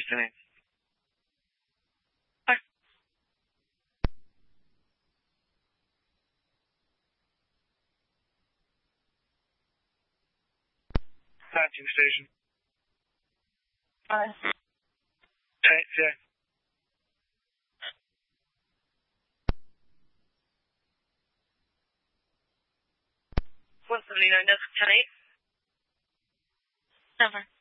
listening. Bye. Patching station. Bye. Yeah. 179, that's 10-8. Over.